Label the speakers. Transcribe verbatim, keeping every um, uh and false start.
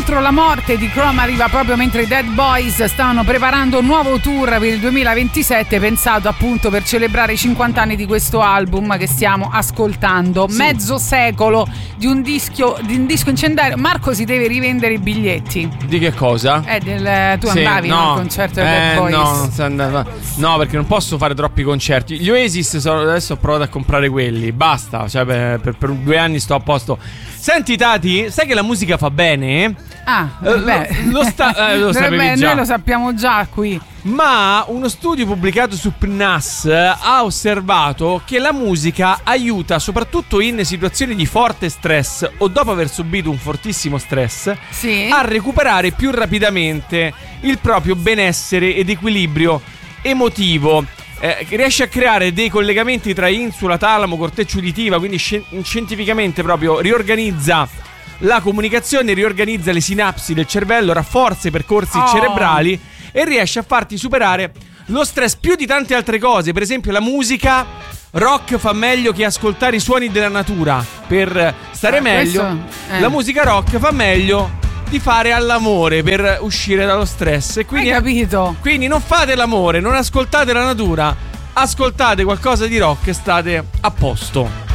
Speaker 1: Contro la morte di Chrome arriva proprio mentre i Dead Boys stavano preparando un nuovo tour per il duemilaventisette, pensato appunto per celebrare i cinquanta anni di questo album che stiamo ascoltando. Sì. Mezzo secolo di un disco, di un disco incendiario. Marco si deve rivendere i biglietti.
Speaker 2: Di che cosa?
Speaker 1: Eh, del, tu
Speaker 2: sì,
Speaker 1: andavi
Speaker 2: no,
Speaker 1: al concerto dei
Speaker 2: eh,
Speaker 1: Dead Boys?
Speaker 2: No, non sta andando. No, perché non posso fare troppi concerti. Gli Oasis sono, adesso ho provato a comprare quelli. Basta, cioè per, per, per due anni sto a posto. Senti Tati, sai che la musica fa bene?
Speaker 1: Ah,
Speaker 2: eh,
Speaker 1: beh.
Speaker 2: Lo, lo, sta, eh, lo sapevi
Speaker 1: beh,
Speaker 2: già.
Speaker 1: Noi lo sappiamo già qui.
Speaker 2: Ma uno studio pubblicato su P N A S ha osservato che la musica aiuta soprattutto in situazioni di forte stress o dopo aver subito un fortissimo stress,
Speaker 1: sì,
Speaker 2: a recuperare più rapidamente il proprio benessere ed equilibrio emotivo. Eh, riesce a creare dei collegamenti tra insula, talamo, corteccia uditiva, quindi sci- scientificamente proprio riorganizza la comunicazione, riorganizza le sinapsi del cervello, rafforza i percorsi
Speaker 1: oh.
Speaker 2: cerebrali e riesce a farti superare lo stress più di tante altre cose. Per esempio la musica rock fa meglio che ascoltare i suoni della natura per stare
Speaker 1: eh,
Speaker 2: meglio.
Speaker 1: questo, eh.
Speaker 2: La musica rock fa meglio di fare all'amore per uscire dallo stress. E quindi,
Speaker 1: hai capito?
Speaker 2: Quindi non fate l'amore, non ascoltate la natura, ascoltate qualcosa di rock e state a posto.